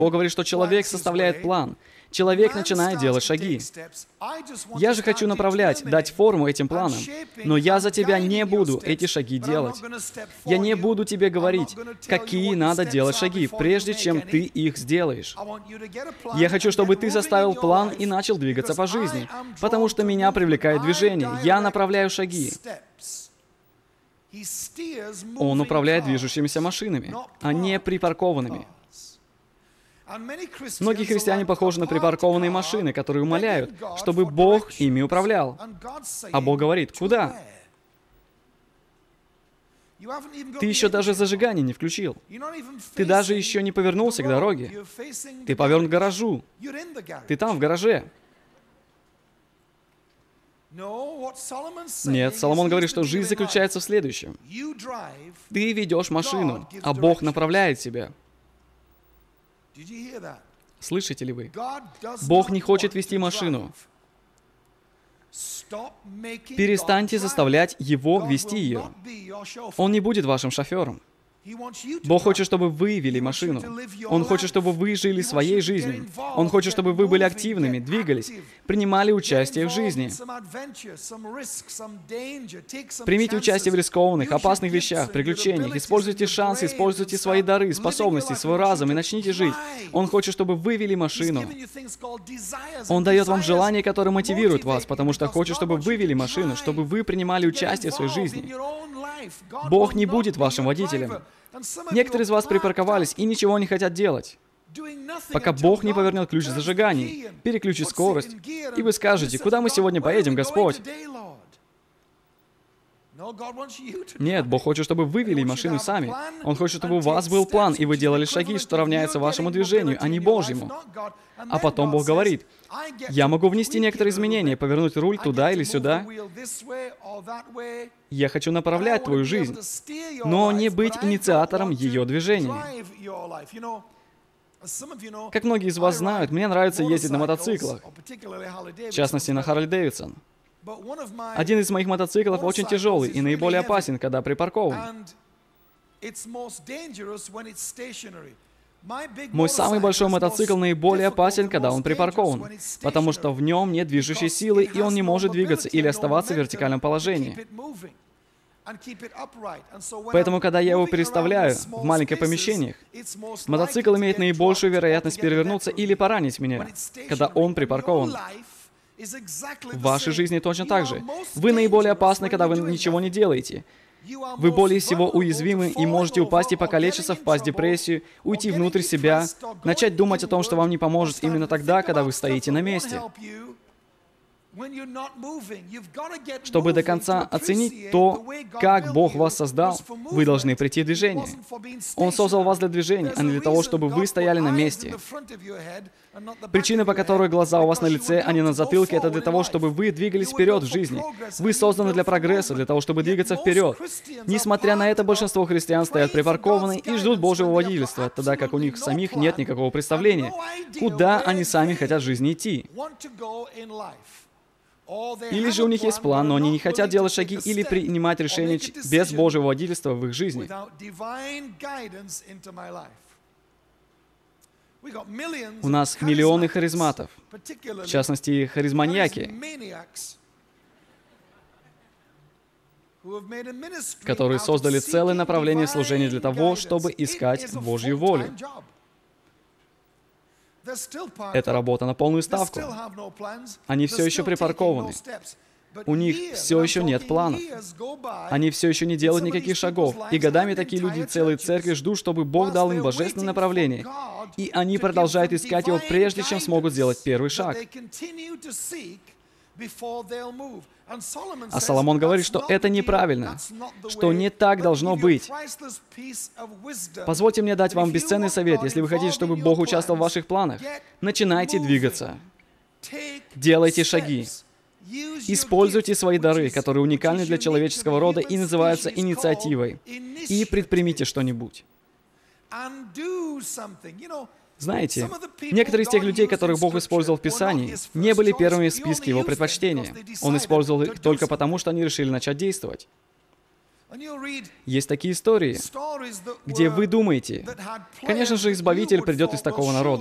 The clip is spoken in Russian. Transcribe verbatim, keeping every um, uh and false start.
Бог говорит, что человек составляет план. Человек начинает делать шаги. Я же хочу направлять, дать форму этим планам. Но я за тебя не буду эти шаги делать. Я не буду тебе говорить, какие надо делать шаги, прежде чем ты их сделаешь. Я хочу, чтобы ты составил план и начал двигаться по жизни, потому что меня привлекает движение. Я направляю шаги. Он управляет движущимися машинами, а не припаркованными. Многие христиане похожи на припаркованные машины, которые умоляют, чтобы Бог ими управлял. А Бог говорит, куда? Ты еще даже зажигание не включил. Ты даже еще не повернулся к дороге. Ты повернут к гаражу. Ты там, в гараже. Нет, Соломон говорит, что жизнь заключается в следующем. Ты ведешь машину, а Бог направляет тебя. Слышите ли вы? Бог не хочет вести машину. Перестаньте заставлять Его вести ее. Он не будет вашим шофером. Бог хочет, чтобы вы вели машину. Он хочет, чтобы вы жили своей жизнью. Он хочет, чтобы вы были активными, двигались, принимали участие в жизни. Примите участие в рискованных, опасных вещах, приключениях. Используйте шансы, используйте свои дары, способности, свой разум и начните жить. Он хочет, чтобы вы вели машину. Он дает вам желания, которые мотивируют вас, потому что хочет, чтобы вы вели машину, чтобы вы принимали участие в своей жизни. Бог не будет вашим водителем. Некоторые из вас припарковались и ничего не хотят делать, пока Бог не повернет ключ зажигания, переключит скорость, и вы скажете, куда мы сегодня поедем, Господь? Нет, Бог хочет, чтобы вы вели машину сами. Он хочет, чтобы у вас был план, и вы делали шаги, что равняется вашему движению, а не Божьему. А потом Бог говорит, я могу внести некоторые изменения, повернуть руль туда или сюда. Я хочу направлять твою жизнь, но не быть инициатором ее движения. Как многие из вас знают, мне нравится ездить на мотоциклах, в частности на Харли Дэвидсон. Один из моих мотоциклов очень тяжелый и наиболее опасен, когда припаркован. Мой самый большой мотоцикл наиболее опасен, когда он припаркован, потому что в нем нет движущей силы, и он не может двигаться или оставаться в вертикальном положении. Поэтому, когда я его переставляю в маленьких помещениях, мотоцикл имеет наибольшую вероятность перевернуться или поранить меня, когда он припаркован. В вашей жизни точно так же. Вы наиболее опасны, когда вы ничего не делаете. Вы более всего уязвимы и можете упасть и покалечиться, впасть в депрессию, уйти внутрь себя, начать думать о том, что вам не поможет именно тогда, когда вы стоите на месте. Чтобы до конца оценить то, как Бог вас создал, вы должны прийти в движение. Он создал вас для движения, а не для того, чтобы вы стояли на месте. Причина, по которой глаза у вас на лице, а не на затылке, это для того, чтобы вы двигались вперед в жизни. Вы созданы для прогресса, для того, чтобы двигаться вперед. Несмотря на это, большинство христиан стоят припаркованы и ждут Божьего водительства, тогда как у них самих нет никакого представления, куда они сами хотят в жизни идти. Или же у них есть план, но они не хотят делать шаги или принимать решения без Божьего водительства в их жизни. У нас миллионы харизматов, в частности, харизманьяки, которые создали целое направление служения для того, чтобы искать Божью волю. Это работа на полную ставку. Они все еще припаркованы. У них все еще нет планов. Они все еще не делают никаких шагов. И годами такие люди целые церкви ждут, чтобы Бог дал им божественное направление. И они продолжают искать его, прежде чем смогут сделать первый шаг. А Соломон говорит, что это неправильно, что не так должно быть. Позвольте мне дать вам бесценный совет. Если вы хотите, чтобы Бог участвовал в ваших планах, начинайте двигаться. Делайте шаги. Используйте свои дары, которые уникальны для человеческого рода и называются инициативой, и предпримите что-нибудь. Знаете, некоторые из тех людей, которых Бог использовал в Писании, не были первыми в списке Его предпочтения. Он использовал их только потому, что они решили начать действовать. Есть такие истории, где вы думаете, конечно же, Избавитель придет из такого народа.